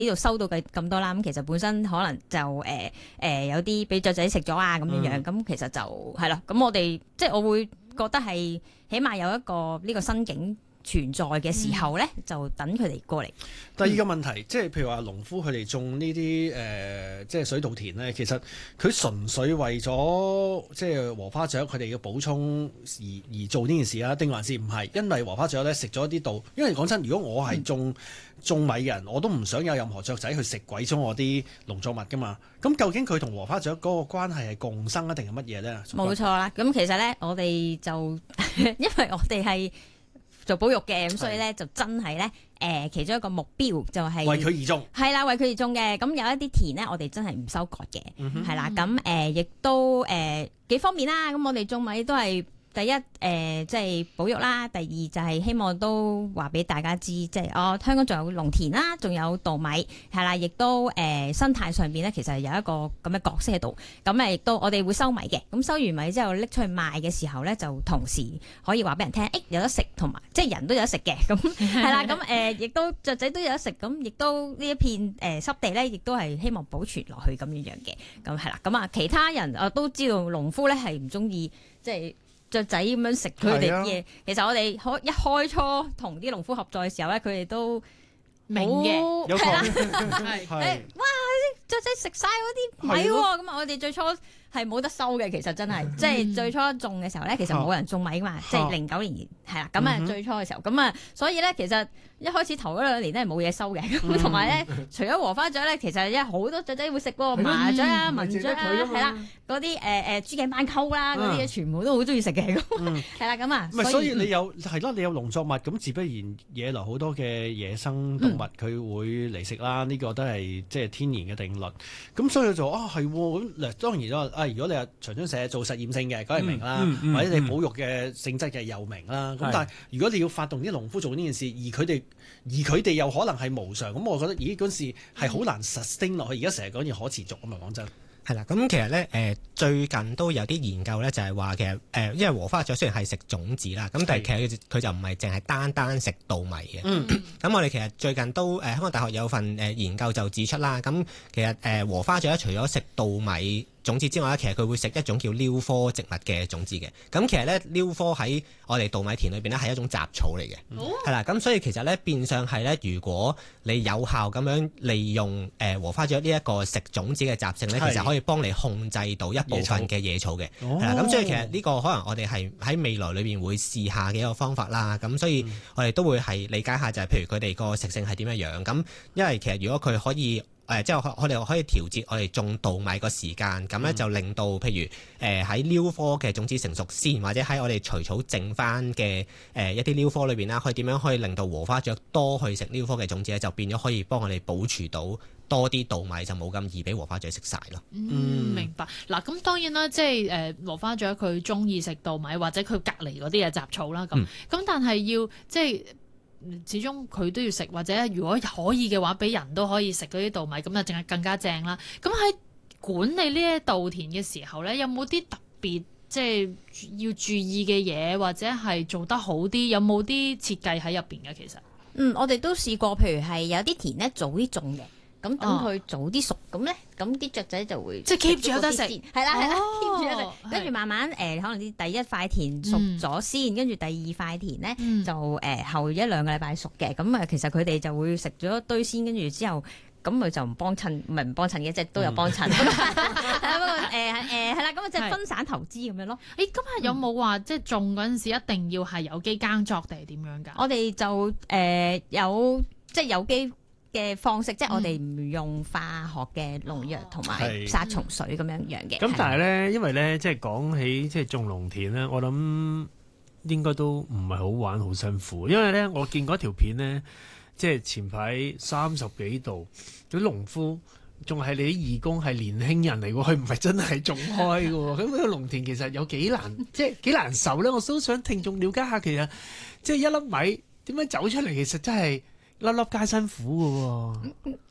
呢度收到嘅咁多啦，咁其實本身可能就有啲俾雀仔食咗啊咁樣，咁其實就係啦。咁我哋即係我會覺得係起碼有一個呢個申警存在嘅時候咧，就等佢哋過嚟。 第二個問題，即係譬如話農夫佢哋種呢啲即係水稻田咧，其實佢純粹為咗即係禾花雀佢哋嘅補充而做呢件事啊，定還是唔係？因為禾花雀咧食咗啲稻，因為講真，如果我係種米嘅人，我都唔想有任何雀仔去食鬼咗我啲農作物噶嘛。咁究竟佢同禾花雀嗰個關係係共生啊，定係乜嘢咧？ 冇錯啦。咁其實咧，我哋就因為我哋係做保育嘅，咁所以咧就真係咧其中一個目標就係為佢而種， 係啦，為佢而種嘅。咁有一啲田咧，我哋真係唔收割嘅，係啦。咁亦都幾方面啦。咁我哋種米都係第一即係保育啦，第二就係希望都話俾大家知，即係香港仲有農田啦，仲有稻米係啦，亦都生態上邊咧其實有一個咁嘅角色喺度。咁亦都我哋會收米嘅，咁收完米之後拎出去賣嘅時候咧，就同時可以話俾人聽，有得食，同埋即係人都有得食嘅。咁係啦，咁亦都雀仔都有得食，咁亦都呢一片濕地咧，亦都係希望保存落去咁樣嘅。咁係啦，咁啊其他人都知道農夫咧係唔中意即係雀仔咁樣食佢哋啲嘢，其實我哋一開初同啲農夫合作嘅時候咧，佢哋都明嘅， 有係啦， 係哇！雀仔食晒嗰啲米喎，咁我哋最初係冇得收嘅，其實真係，即係最初種嘅時候咧，其實冇人種米噶嘛，即係09年係啦，咁啊最初嘅時候，咁啊，所以咧其實一開始頭嗰2年咧冇嘢收嘅，咁同埋咧，除咗禾花雀咧，其實因為好多雀仔會食喎，麻雀啊、文雀啊，係啦，嗰啲珠頸斑鳩啦，嗰啲全部都好中意食嘅，咁係啦，咁啊， 所以你有係咯，你有農作物，咁自不然惹來好多嘅野生動物，佢會嚟食啦，呢個都係即係天然嘅定律。咁所以就係咁嗱，當然啦，如果你係長春社做實驗性嘅，梗係明啦，或者你保育嘅性質嘅又明啦。咁但係如果你要發動啲農夫做呢件事，而佢哋又可能係無償，咁我覺得嗰時係好難 sustain 落去。而家成日講要可持續啊嘛，講真。 係啦，咁其實咧最近都有啲研究咧，就係話其實因為禾花雀雖然係食種子啦，咁但係其實佢就唔係淨係單食稻米嘅。咁我哋其實最近都香港大學有份研究就指出啦，咁其實禾花雀除咗食稻米種子之外咧，其實佢會食一種叫蓼科植物嘅種子嘅。咁其實咧蓼科喺我哋稻米田裏邊咧係一種雜草嚟嘅，係啦。咁所以其實咧變相係咧，如果你有效咁樣利用禾花雀呢一個食種子嘅習性咧，其實可以幫你控制到一部分嘅野草嘅。係啦，咁所以其實呢個可能我哋係喺未來裏邊會試下嘅一個方法啦。咁所以我哋都會係理解下就係譬如佢哋個食性係點樣樣。咁因為其實如果佢可以即係我哋可以調節我哋種稻米個時間，咁咧就令到譬如喺蓼科嘅種子成熟先，或者喺我哋除草剩翻嘅一啲蓼科裏邊啦，可以點樣可以令到禾花雀多去食蓼科嘅種子咧，就變咗可以幫我哋保存到多啲稻米，就冇咁易俾禾花雀食晒咯。 明白。嗱，咁當然啦，即係禾花雀佢中意食稻米，或者佢隔離嗰啲嘅雜草啦，咁但係要即係。始終佢都要食，或者如果可以嘅話，俾人都可以食嗰啲稻米，咁就淨係更加正啦。咁喺管理呢啲稻田嘅時候咧，有冇啲特別即係要注意嘅嘢，或者係做得好啲？有冇啲設計喺入邊嘅？其實我哋都試過，譬如係有啲田咧早啲種嘅。咁等佢早啲熟，咁咧，咁啲雀仔就會即係 keep 住有得食， 係啦，keep 住有得食，跟住慢慢可能啲第一塊田熟咗先，跟住第二塊田咧就後1-2個禮拜熟嘅，咁其實佢哋就會食咗一堆先，跟住之後咁佢就唔幫襯，唔係唔幫襯嘅，即係都有幫襯。不過係啦，咁即係分散投資咁樣咯。 今日有冇話即係種嗰陣時一定要係有機耕作定係點樣㗎？ 我哋就有即係有機嘅方式，即係我哋唔用化學嘅農藥同埋殺蟲水咁樣樣嘅。 咁但係咧，因為咧，即係講起即係種農田咧，我諗應該都唔係好玩，好辛苦。因為咧，我見過一條片咧，即係前排30幾度，啲農夫仲係你啲義工，係年輕人嚟喎，佢唔係真係種開嘅喎。咁呢個農田其實有幾難，即係幾難受咧。我都想聽眾了解下，其實即係一粒米點樣走出嚟，其實真係粒粒皆辛苦嘅喎。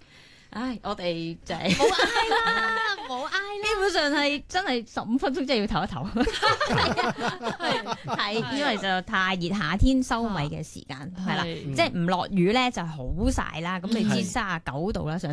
唉，我哋就係冇嗌啦，冇嗌啦。 基本上係真係15分鐘，真係要唞一唞。係因為就太熱，夏天收米嘅時間係啦， 係即係唔落雨咧就好曬啦。咁你知係 39度啦，上